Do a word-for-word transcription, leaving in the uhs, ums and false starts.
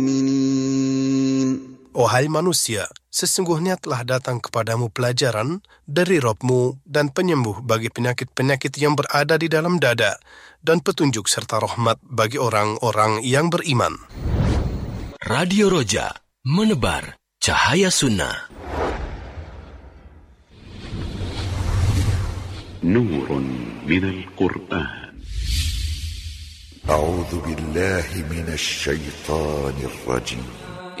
Wahai manusia, sesungguhnya telah datang kepadamu pelajaran dari Rabb-Mu dan penyembuh bagi penyakit-penyakit yang berada di dalam dada, dan petunjuk serta rahmat bagi orang-orang yang beriman. Radio Roja, menebar cahaya sunnah. Nurun minal Qur'an. A'udzu billahi minasy syaithanir rajim.